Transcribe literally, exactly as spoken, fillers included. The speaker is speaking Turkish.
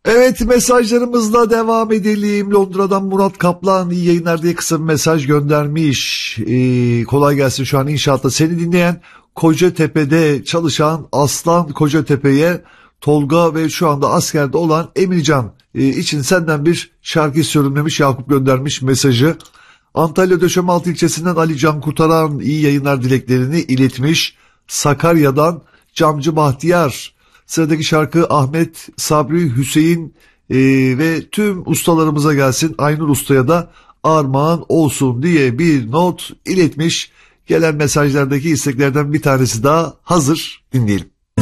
Evet, mesajlarımızla devam edelim. Londra'dan Murat Kaplan iyi yayınlar diye kısa bir mesaj göndermiş. Ee, kolay gelsin, şu an inşaatta seni dinleyen, Kocatepe'de çalışan Aslan Kocatepe'ye, Tolga ve şu anda askerde olan Emircan e, için senden bir şarkı istiyorum demiş. Yakup göndermiş mesajı. Antalya Döşemealtı ilçesinden Ali Can Kurtaran iyi yayınlar dileklerini iletmiş. Sakarya'dan Camcı Bahtiyar. Sıradaki şarkı Ahmet, Sabri, Hüseyin e, ve tüm ustalarımıza gelsin. Aynur Usta'ya da armağan olsun diye bir not iletmiş. Gelen mesajlardaki isteklerden bir tanesi daha hazır, dinleyelim.